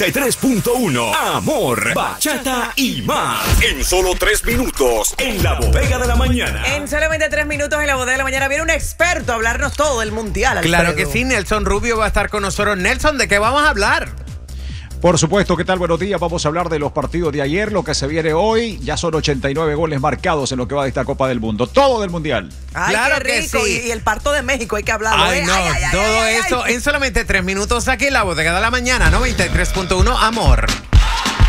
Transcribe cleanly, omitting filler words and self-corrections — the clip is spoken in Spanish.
93.1 Amor, bachata y más. En solo 3 minutos, en la bodega de la mañana. En solamente 3 minutos en la bodega de la mañana viene un experto a hablarnos todo del mundial. Alfredo. Claro que sí, Nelson Rubio va a estar con nosotros. Nelson, ¿de qué vamos a hablar? Por supuesto, ¿qué tal? Buenos días. Vamos a hablar de los partidos de ayer, lo que se viene hoy. Ya son 89 goles marcados en lo que va de esta Copa del Mundo. Todo del Mundial. Ay, claro qué rico. que sí. Y el parto de México, hay que hablarlo. Ay, no, todo eso en solamente 3 minutos aquí en la bodega de la mañana, 93.1 Amor.